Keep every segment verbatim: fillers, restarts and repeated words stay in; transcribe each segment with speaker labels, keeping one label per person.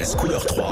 Speaker 1: S couleur trois.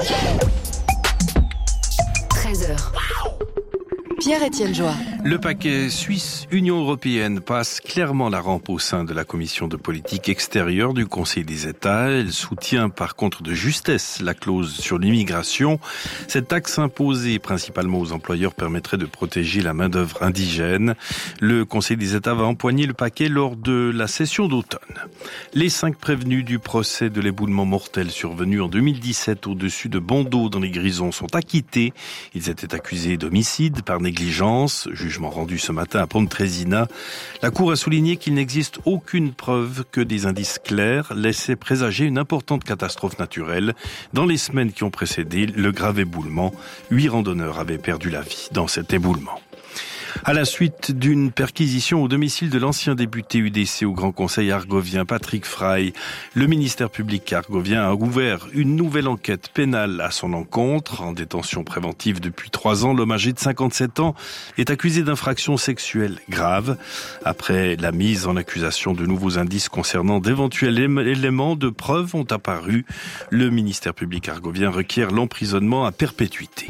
Speaker 2: treize heures. Pierre-Étienne Joie.
Speaker 3: Le paquet Suisse Union européenne passe clairement la rampe au sein de la commission de politique extérieure du Conseil des États. Elle soutient par contre de justesse la clause sur l'immigration. Cette taxe imposée principalement aux employeurs permettrait de protéger la main-d'œuvre indigène. Le Conseil des États va empoigner le paquet lors de la session d'automne. Les cinq prévenus du procès de l'éboulement mortel survenu en deux mille dix-sept au-dessus de Bondeau dans les Grisons sont acquittés. Ils étaient accusés d'homicide par négligence, jugement rendu ce matin à Pontresina. La Cour a souligné qu'il n'existe aucune preuve que des indices clairs laissaient présager une importante catastrophe naturelle. Dans les semaines qui ont précédé le grave éboulement, huit randonneurs avaient perdu la vie dans cet éboulement. À la suite d'une perquisition au domicile de l'ancien député U D C au Grand Conseil argovien Patrick Frey, le ministère public argovien a ouvert une nouvelle enquête pénale à son encontre. En détention préventive depuis trois ans, l'homme âgé de cinquante-sept ans est accusé d'infractions sexuelles graves. Après la mise en accusation, de nouveaux indices concernant d'éventuels éléments de preuve ont apparu. Le ministère public argovien requiert l'emprisonnement à perpétuité.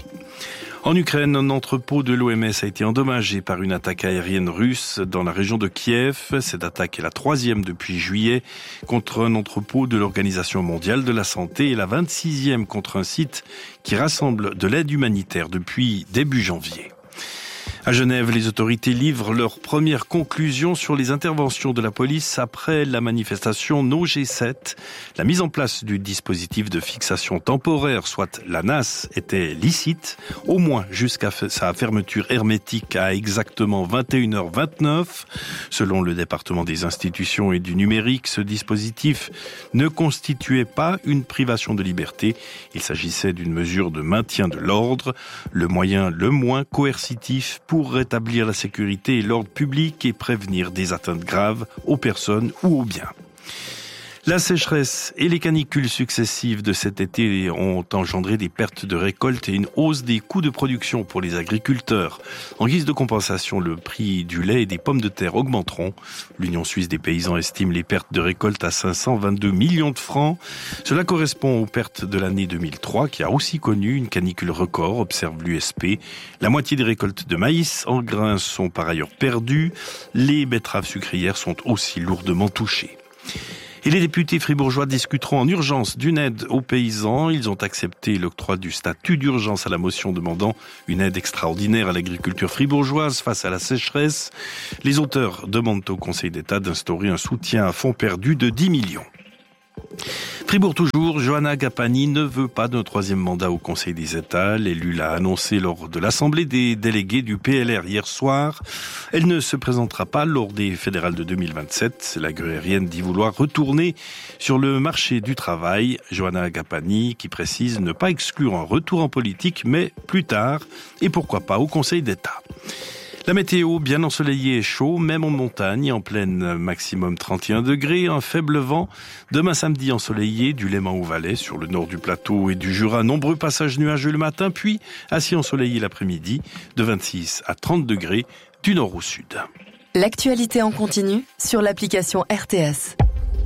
Speaker 3: En Ukraine, un entrepôt de l'O M S a été endommagé par une attaque aérienne russe dans la région de Kiev. Cette attaque est la troisième depuis juillet contre un entrepôt de l'Organisation mondiale de la santé et la vingt-sixième contre un site qui rassemble de l'aide humanitaire depuis début janvier. À Genève, les autorités livrent leurs premières conclusions sur les interventions de la police après la manifestation No G sept. La mise en place du dispositif de fixation temporaire, soit l'A N A S, était licite, au moins jusqu'à sa fermeture hermétique à exactement vingt et une heures vingt-neuf. Selon le département des institutions et du numérique, ce dispositif ne constituait pas une privation de liberté. Il s'agissait d'une mesure de maintien de l'ordre, le moyen le moins coercitif pour rétablir la sécurité et l'ordre public et prévenir des atteintes graves aux personnes ou aux biens. La sécheresse et les canicules successives de cet été ont engendré des pertes de récolte et une hausse des coûts de production pour les agriculteurs. En guise de compensation, le prix du lait et des pommes de terre augmenteront. L'Union suisse des paysans estime les pertes de récolte à cinq cent vingt-deux millions de francs. Cela correspond aux pertes de l'année deux mille trois, qui a aussi connu une canicule record, observe l'U S P. La moitié des récoltes de maïs en grains sont par ailleurs perdues. Les betteraves sucrières sont aussi lourdement touchées. Et les députés fribourgeois discuteront en urgence d'une aide aux paysans. Ils ont accepté l'octroi du statut d'urgence à la motion demandant une aide extraordinaire à l'agriculture fribourgeoise face à la sécheresse. Les auteurs demandent au Conseil d'État d'instaurer un soutien à fonds perdu de dix millions. Fribourg toujours, Johanna Gapani ne veut pas d'un troisième mandat au Conseil des États. L'élu l'a annoncé lors de l'Assemblée des délégués du P L R hier soir. Elle ne se présentera pas lors des fédérales de deux mille vingt-sept. La gruérienne dit vouloir retourner sur le marché du travail. Johanna Gapani qui précise ne pas exclure un retour en politique, mais plus tard, et pourquoi pas au Conseil d'État. La météo, bien ensoleillée et chaud, même en montagne, en pleine maximum trente et un degrés, un faible vent. Demain samedi ensoleillé, du Léman au Valais, sur le nord du plateau et du Jura, nombreux passages nuageux le matin, puis assez ensoleillé l'après-midi, de vingt-six à trente degrés, du nord au sud.
Speaker 2: L'actualité en continu sur l'application R T S.